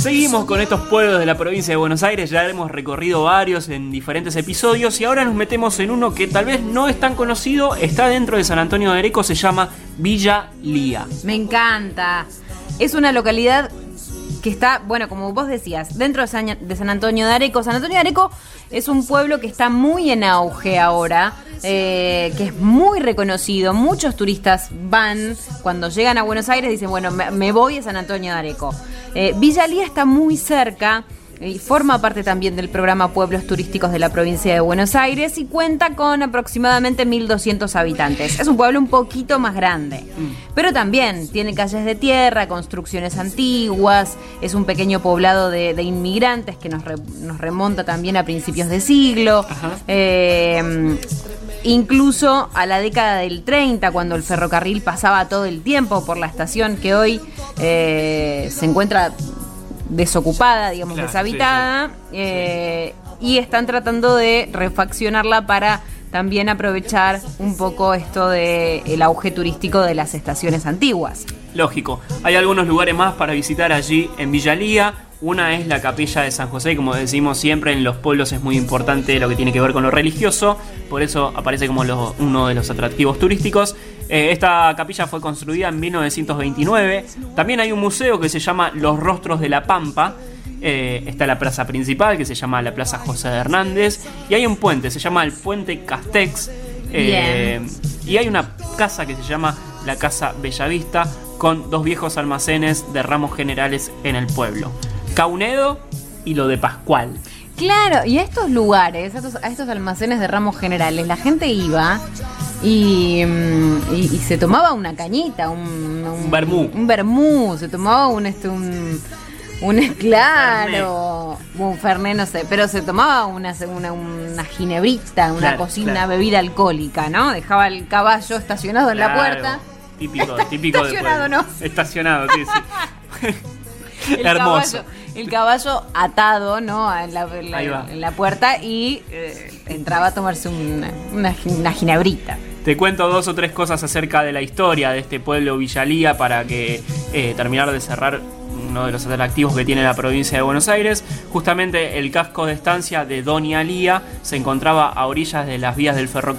Seguimos con estos pueblos de la provincia de Buenos Aires, ya hemos recorrido varios en diferentes episodios y ahora nos metemos en uno que tal vez no es tan conocido, está dentro de San Antonio de Areco, se llama Villa Lía. Me encanta. Es una localidad que está, bueno, como vos decías, dentro de San Antonio de Areco. San Antonio de Areco es un pueblo que está muy en auge ahora, que es muy reconocido. Muchos turistas van, cuando llegan a Buenos Aires, dicen, bueno, me voy a San Antonio de Areco. Villa Lía está muy cerca y forma parte también del programa Pueblos Turísticos de la provincia de Buenos Aires y cuenta con aproximadamente 1.200 habitantes. Es un pueblo un poquito más grande, pero también tiene calles de tierra, construcciones antiguas, es un pequeño poblado de inmigrantes que nos remonta también a principios de siglo. Incluso a la década del 30, cuando el ferrocarril pasaba todo el tiempo por la estación que hoy se encuentra desocupada, digamos, claro, deshabitada, sí. Y están tratando de refaccionarla para también aprovechar un poco esto de el auge turístico de las estaciones antiguas. Lógico, hay algunos lugares más para visitar allí en Villa Lía. Una es la capilla de San José, como decimos siempre, en los pueblos es muy importante lo que tiene que ver con lo religioso, por eso aparece como uno de los atractivos turísticos. Esta capilla fue construida en 1929. También hay un museo que se llama Los Rostros de la Pampa. Está la plaza principal, que se llama la Plaza José de Hernández, y hay un puente, se llama el Puente Castex. Y hay una casa que se llama la Casa Bellavista, con dos viejos almacenes de ramos generales en el pueblo, Caunedo y lo de Pascual. Claro, y a estos lugares, a estos almacenes de ramos generales, la gente iba y se tomaba una cañita, un vermú. Un vermú, se tomaba un claro, un fernet, no sé, pero se tomaba una ginebrita, una cocina, una bebida alcohólica, ¿no? Dejaba el caballo estacionado en la puerta. Típico estacionado, de ¿no? Estacionado, sí. Hermoso. El caballo atado, ¿no? En la puerta y entraba a tomarse una ginebrita. Te cuento 2 o 3 cosas acerca de la historia de este pueblo Villa Lía para que terminar de cerrar uno de los atractivos que tiene la provincia de Buenos Aires. Justamente el casco de estancia de Doña Lía se encontraba a orillas de las vías del ferrocarril